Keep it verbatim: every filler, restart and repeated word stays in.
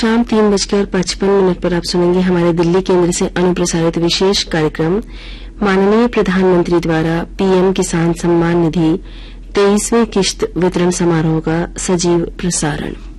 शाम तीन बजकर पचपन मिनट पर आप सुनेंगे हमारे दिल्ली केंद्र से अनुप्रसारित विशेष कार्यक्रम माननीय प्रधानमंत्री द्वारा पीएम किसान सम्मान निधि तेईसवीं किश्त वितरण समारोह का सजीव प्रसारण।